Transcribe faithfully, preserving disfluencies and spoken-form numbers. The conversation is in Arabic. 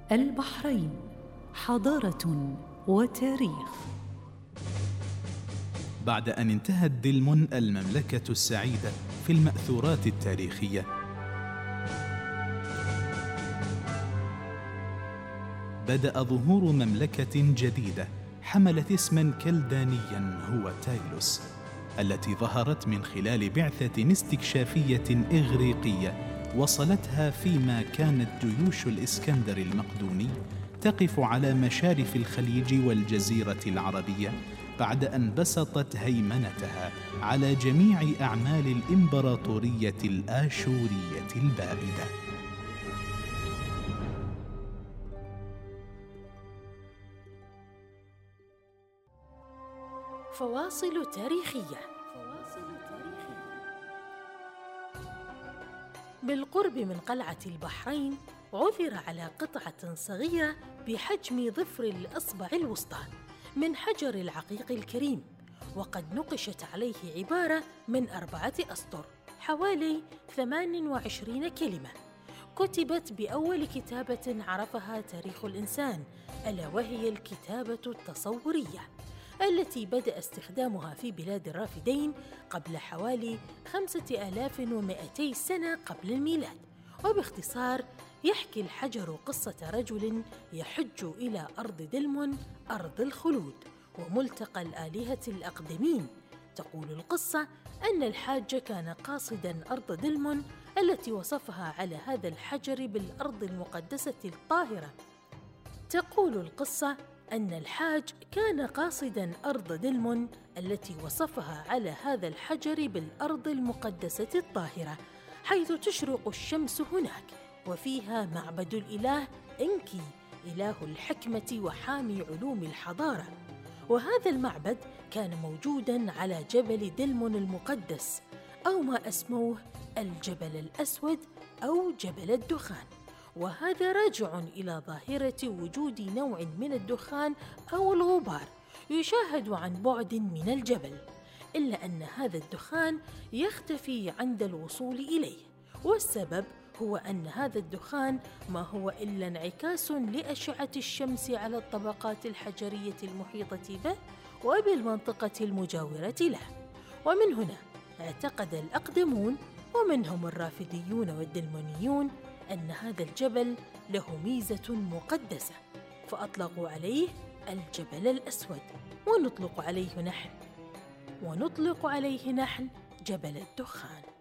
البحرين حضارة وتاريخ. بعد أن انتهت دلمن المملكة السعيدة في المأثورات التاريخية، بدأ ظهور مملكة جديدة حملت اسماً كلدانياً هو تايلوس، التي ظهرت من خلال بعثة استكشافية إغريقية وصلتها فيما كانت جيوش الإسكندر المقدوني تقف على مشارف الخليج والجزيرة العربية، بعد أن بسطت هيمنتها على جميع أعمال الإمبراطورية الآشورية البائدة. فواصل تاريخية. بالقرب من قلعة البحرين عثر على قطعة صغيرة بحجم ظفر الإصبع الوسطى من حجر العقيق الكريم، وقد نقشت عليه عبارة من أربعة أسطر حوالي ثمان وعشرين كلمة، كتبت بأول كتابة عرفها تاريخ الإنسان، ألا وهي الكتابة التصورية، التي بدأ استخدامها في بلاد الرافدين قبل حوالي خمسة آلاف ومئتي سنة قبل الميلاد. وباختصار يحكي الحجر قصة رجل يحج إلى أرض دلمن، أرض الخلود وملتقى الآلهة الأقدمين. تقول القصة أن الحاج كان قاصداً أرض دلمن التي وصفها على هذا الحجر بالأرض المقدسة الطاهرة. تقول القصة أن الحاج كان قاصداً أرض دلمن التي وصفها على هذا الحجر بالأرض المقدسة الطاهرة، حيث تشرق الشمس هناك، وفيها معبد الإله إنكي، إله الحكمة وحامي علوم الحضارة. وهذا المعبد كان موجوداً على جبل دلمن المقدس، أو ما أسموه الجبل الأسود أو جبل الدخان، وهذا راجع إلى ظاهرة وجود نوع من الدخان أو الغبار يشاهد عن بعد من الجبل، إلا أن هذا الدخان يختفي عند الوصول إليه، والسبب هو أن هذا الدخان ما هو إلا انعكاس لأشعة الشمس على الطبقات الحجرية المحيطة به وبالمنطقة المجاورة له. ومن هنا اعتقد الأقدمون ومنهم الرافديون والدلمنيون أن هذا الجبل له ميزة مقدسة، فأطلقوا عليه الجبل الأسود، ونطلق عليه نحن ونطلق عليه نحن جبل الدخان.